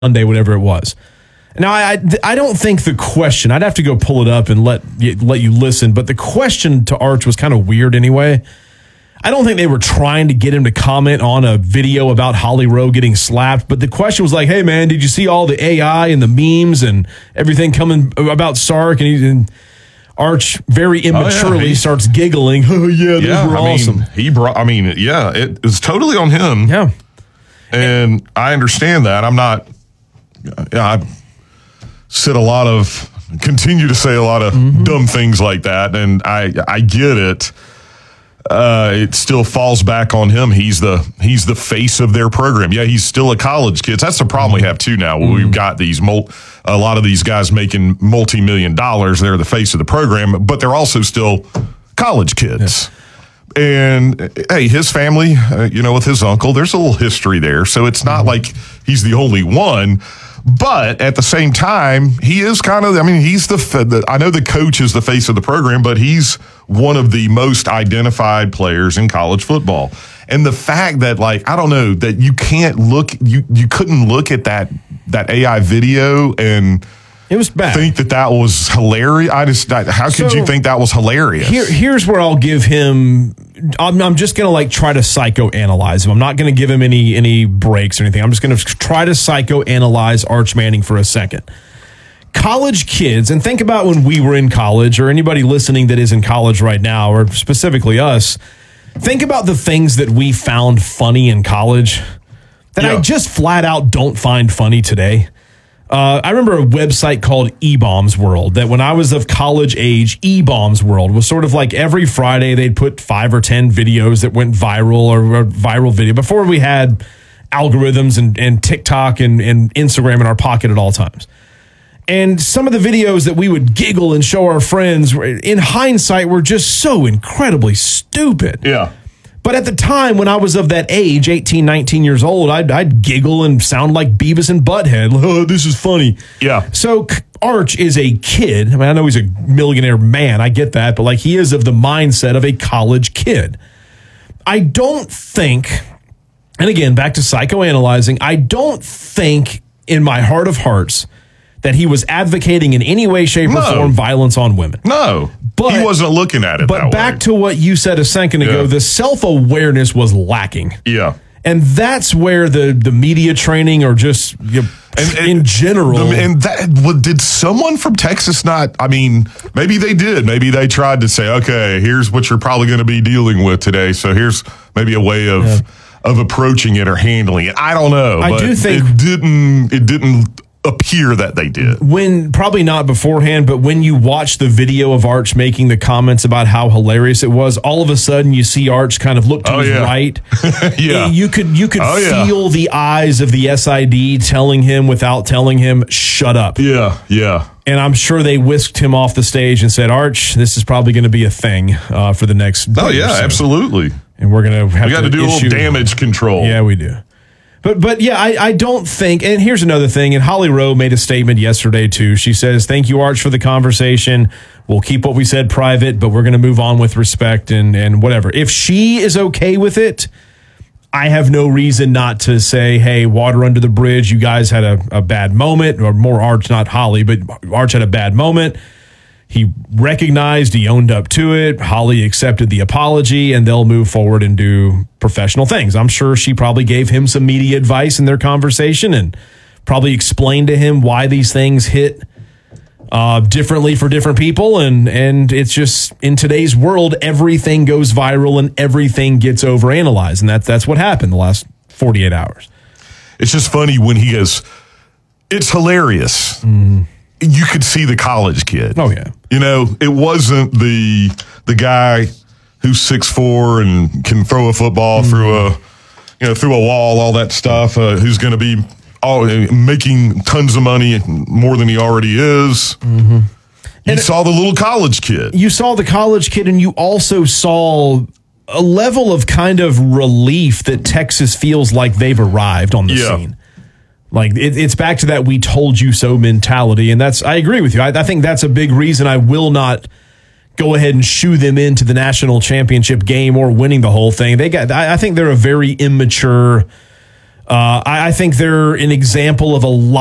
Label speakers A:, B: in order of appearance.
A: Monday, whatever it was. Now, I don't think the question, I'd have to go pull it up and let you listen, but the question to Arch was kind of weird anyway. I don't think they were trying to get him to comment on a video about Holly Rowe getting slapped, but the question was like, hey, man, did you see all the AI and the memes and everything coming about Sark? And Arch very immaturely starts giggling. Oh, yeah, those were awesome.
B: It was totally on him.
A: Yeah.
B: And I understand that. I continue to say a lot of dumb things like that, and I get it. It still falls back on him. He's the face of their program. Yeah, he's still a college kid. That's the problem we have too now. We've got a lot of these guys making multi-million dollars. They're the face of the program, but they're also still college kids. Yeah. And hey, his family, with his uncle, there's a little history there. So it's not like he's the only one. But at the same time, he is he's I know the coach is the face of the program, but he's one of the most identified players in college football. And the fact that, I don't know, that you can't you couldn't look at that AI video and
A: it was bad.
B: Think that was hilarious. How could you think that was hilarious?
A: Here's where I'll give him. I'm just going to try to psychoanalyze him. I'm not going to give him any breaks or anything. I'm just going to try to psychoanalyze Arch Manning for a second. College kids, and think about when we were in college, or anybody listening that is in college right now, or specifically us. Think about the things that we found funny in college that I just flat out don't find funny today. I remember a website called eBaum's World that when I was of college age, eBaum's World was sort of like every Friday they'd put 5 or 10 videos that went viral or viral video before we had algorithms and TikTok and Instagram in our pocket at all times. And some of the videos that we would giggle and show our friends, in hindsight, were just so incredibly stupid.
B: Yeah.
A: But at the time, when I was of that age, 18, 19 years old, I'd giggle and sound like Beavis and Butthead. Oh, this is funny.
B: Yeah.
A: So Arch is a kid. I know he's a millionaire man. I get that. But he is of the mindset of a college kid. I don't think, and again, back to psychoanalyzing, I don't think in my heart of hearts that he was advocating in any way, shape, or form violence on women.
B: No, but he wasn't looking at it that way.
A: But back to what you said a second ago, the self-awareness was lacking.
B: Yeah.
A: And that's where the media training or just in general.
B: Did someone from Texas not, maybe they did. Maybe they tried to say, okay, here's what you're probably going to be dealing with today. So here's maybe a way of approaching it or handling it. I don't know.
A: I do think
B: it didn't appear that they did.
A: When probably not beforehand, but when you watch the video of Arch making the comments about how hilarious it was, all of a sudden you see Arch kind of look to his right.
B: Yeah.
A: You could feel the eyes of the SID telling him without telling him, shut up.
B: Yeah, yeah.
A: And I'm sure they whisked him off the stage and said, Arch, this is probably going to be a thing for the next day or so.
B: Absolutely.
A: And we're going to have
B: to do a little damage control.
A: Yeah, we do. But yeah, I don't think, and here's another thing, and Holly Rowe made a statement yesterday too. She says, thank you, Arch, for the conversation. We'll keep what we said private, but we're going to move on with respect and whatever. If she is okay with it, I have no reason not to say, hey, water under the bridge. You guys had a bad moment, or more Arch, not Holly, but Arch had a bad moment. He recognized, he owned up to it. Holly accepted the apology, and they'll move forward and do professional things. I'm sure she probably gave him some media advice in their conversation and probably explained to him why these things hit differently for different people. And it's just, in today's world, everything goes viral and everything gets overanalyzed. And that's what happened the last 48 hours.
B: It's just funny when he goes, it's hilarious. Mm-hmm. You could see the college kid.
A: Oh, yeah.
B: It wasn't the guy who's 6'4" and can throw a football through a wall, all that stuff, who's going to be making tons of money, more than he already is. Mm-hmm. You saw the little college kid.
A: You saw the college kid, and you also saw a level of kind of relief that Texas feels like they've arrived on the scene. It's back to that "we told you so" mentality, and I agree with you. I think that's a big reason I will not go ahead and shoo them into the national championship game or winning the whole thing. I think they're a very immature I think they're an example of a lot